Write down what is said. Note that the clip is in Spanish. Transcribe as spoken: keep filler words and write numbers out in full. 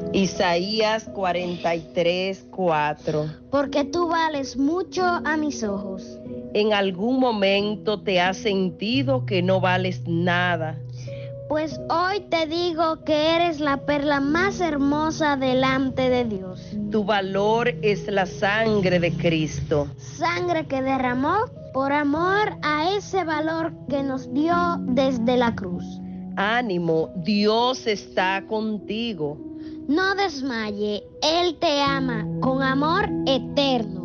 Isaías cuarenta y tres, cuatro. Porque tú vales mucho a mis ojos. ¿En algún momento te has sentido que no vales nada? Pues hoy te digo que eres la perla más hermosa delante de Dios. Tu valor es la sangre de Cristo. Sangre que derramó por amor a ese valor que nos dio desde la cruz. Ánimo, Dios está contigo. No desmaye, Él te ama con amor eterno.